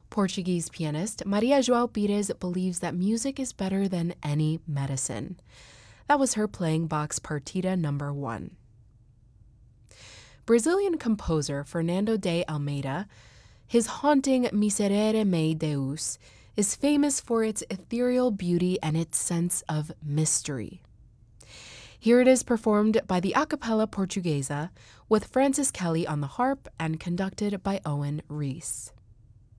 Portuguese pianist Maria João Pires believes that music is better than any medicine. That was her playing Bach's Partita No. 1. Brazilian composer Fernando de Almeida, his haunting Miserere Mei Deus is famous for its ethereal beauty and its sense of mystery. Here it is performed by the A Cappella Portuguesa with Francis Kelly on the harp and conducted by Owen Rees.